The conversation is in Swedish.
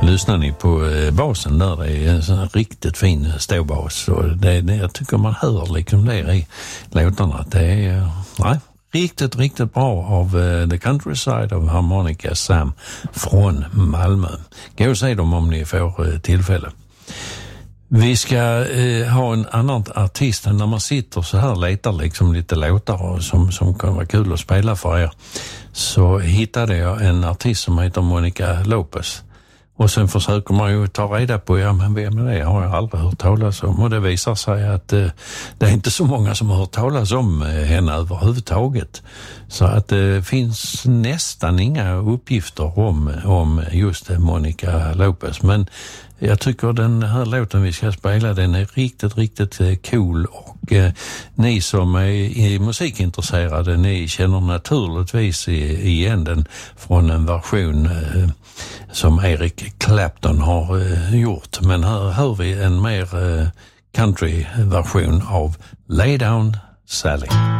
Lyssnar ni på basen där, det är en sån riktigt fin ståbas, och jag tycker man hör liksom det i låtarna att det är riktigt bra av The Countryside av Harmonica Sam från Malmö. Gå och se dem om ni får tillfälle. Vi ska ha en annan artist när man sitter så här och letar liksom lite låtar som kan vara kul att spela för er. Så hittade jag en artist som heter Monica Lopez. Och sen försöker man ju ta reda på, men vem är det? Har jag aldrig hört talas om. Och det visar sig att det är inte så många som har hört talas om henne överhuvudtaget. Så att det finns nästan inga uppgifter om just Monica Lopez. Men jag tycker den här låten vi ska spela, den är riktigt cool, och ni som är musikintresserade, ni känner naturligtvis igen den från en version som Eric Clapton har gjort. Men här hör vi en mer country-version av Lay Down Sally.